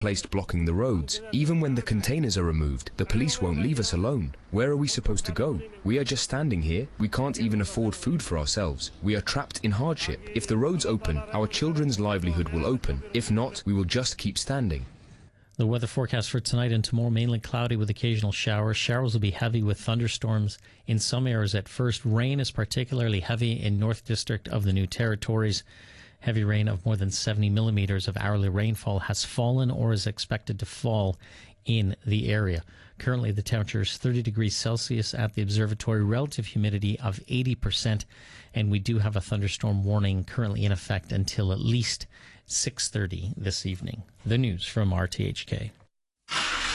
placed blocking the roads. Even when the containers are removed, the police won't leave us alone. Where are we supposed to go? We are just standing here. We can't even afford food for ourselves. We are trapped in hardship. If the roads open, our children's livelihood will open. If not, we will just keep standing. The weather forecast for tonight and tomorrow, mainly cloudy with occasional showers. Showers will be heavy with thunderstorms in some areas at first. Rain is particularly heavy in North District of the New Territories. Heavy rain of more than 70 millimeters of hourly rainfall has fallen or is expected to fall in the area. Currently, the temperature is 30 degrees Celsius at the observatory, relative humidity of 80%, and we do have a thunderstorm warning currently in effect until at least 6:30 this evening. The news from RTHK.